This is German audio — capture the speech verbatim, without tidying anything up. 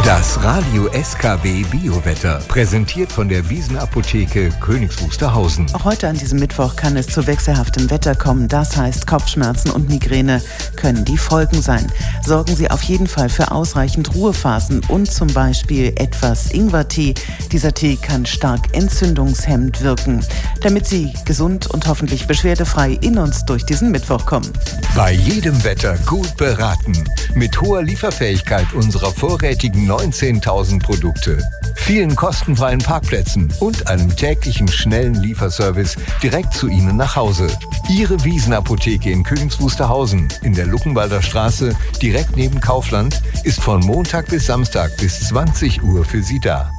Das Radio S K W Biowetter, präsentiert von der Wiesenapotheke Königs Wusterhausen. Auch heute an diesem Mittwoch kann es zu wechselhaftem Wetter kommen. Das heißt, Kopfschmerzen und Migräne können die Folgen sein. Sorgen Sie auf jeden Fall für ausreichend Ruhephasen und zum Beispiel etwas Ingwertee. Dieser Tee kann stark entzündungshemmend wirken, damit Sie gesund und hoffentlich beschwerdefrei in uns durch diesen Mittwoch kommen. Bei jedem Wetter gut beraten. Mit hoher Lieferfähigkeit unserer vorrätigen neunzehntausend Produkte, vielen kostenfreien Parkplätzen und einem täglichen schnellen Lieferservice direkt zu Ihnen nach Hause. Ihre Wiesenapotheke in Königs Wusterhausen in der Luckenwalder Straße direkt neben Kaufland ist von Montag bis Samstag bis zwanzig Uhr für Sie da.